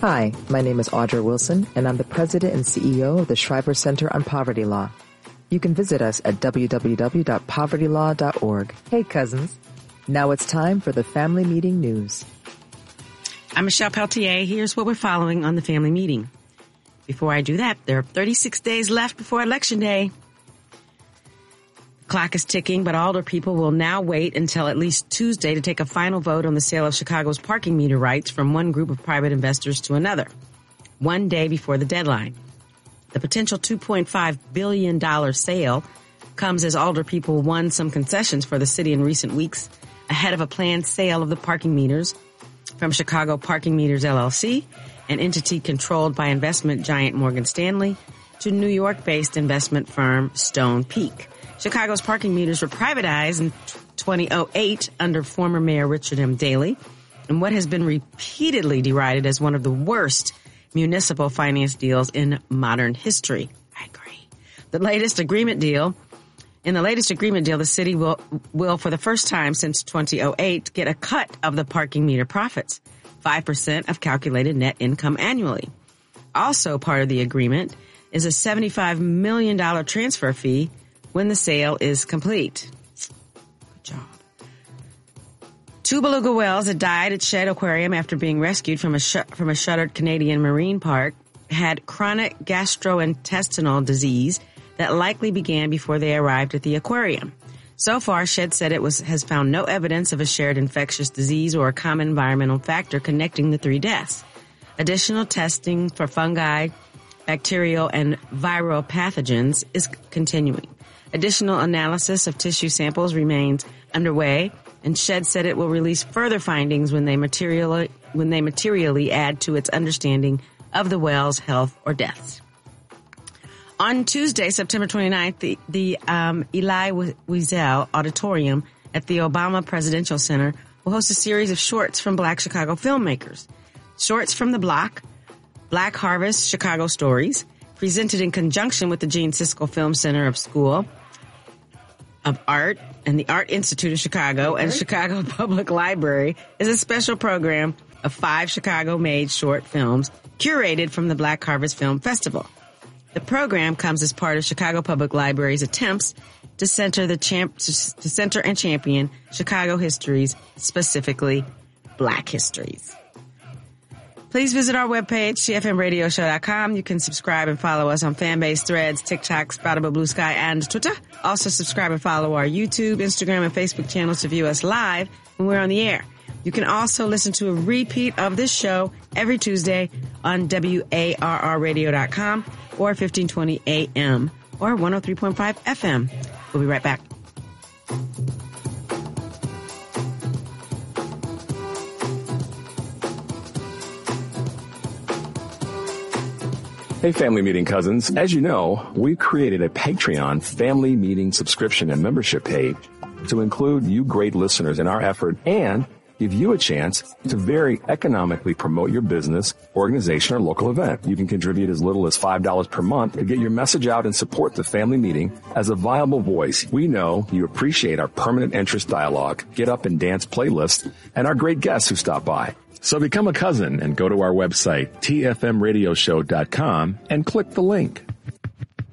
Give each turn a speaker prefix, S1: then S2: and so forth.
S1: Hi, my name is Audra Wilson, and I'm the president and CEO of the Shriver Center on Poverty Law. You can visit us at www.povertylaw.org. Hey, cousins. Now it's time for the Family Meeting News.
S2: I'm Michelle Peltier. Here's what we're following on the Family Meeting. Before I do that, there are 36 days left before Election Day. The clock is ticking, but older people will now wait until at least Tuesday to take a final vote on the sale of Chicago's parking meter rights from one group of private investors to another, one day before the deadline. The potential $2.5 billion sale comes as older people won some concessions for the city in recent weeks ahead of a planned sale of the parking meters from Chicago Parking Meters LLC, an entity controlled by investment giant Morgan Stanley, to New York-based investment firm Stone Peak. Chicago's parking meters were privatized in 2008 under former Mayor Richard M. Daley, and what has been repeatedly derided as one of the worst municipal finance deals in modern history. I agree. In the latest agreement deal, the city will for the first time since 2008 get a cut of the parking meter profits, 5% of calculated net income annually. Also part of the agreement is a $75 million transfer fee when the sale is complete. Good job. Two beluga whales that died at Shedd Aquarium after being rescued from a shuttered Canadian marine park had chronic gastrointestinal disease that likely began before they arrived at the aquarium. So far, Shedd said it has found no evidence of a shared infectious disease or a common environmental factor connecting the three deaths. Additional testing for fungi, bacterial, and viral pathogens is continuing. Additional analysis of tissue samples remains underway, and Shedd said it will release further findings when they materially add to its understanding of the whale's health or deaths. On Tuesday, September 29th, the Elie Wiesel Auditorium at the Obama Presidential Center will host a series of shorts from Black Chicago filmmakers. Shorts from the Block, Black Harvest Chicago Stories, presented in conjunction with the Gene Siskel Film Center of School of Art and the Art Institute of Chicago and Chicago Public Library, is a special program of 5 Chicago-made short films curated from the Black Harvest Film Festival. The program comes as part of Chicago Public Library's attempts to center and champion Chicago histories, specifically Black histories. Please visit our webpage, CFMRadioshow.com. You can subscribe and follow us on Fanbase, Threads, TikTok, Spoutable, Blue Sky, and Twitter. Also subscribe and follow our YouTube, Instagram, and Facebook channels to view us live when we're on the air. You can also listen to a repeat of this show every Tuesday on WARRradio.com or 1520 AM or 103.5 FM. We'll be right back.
S3: Hey, Family Meeting cousins. As you know, we created a Patreon Family Meeting subscription and membership page to include you great listeners in our effort and give you a chance to very economically promote your business, organization, or local event. You can contribute as little as $5 per month to get your message out and support the Family Meeting as a viable voice. We know you appreciate our permanent interest dialogue, get up and dance playlist, and our great guests who stop by. So become a cousin and go to our website, tfmradioshow.com, and click the link.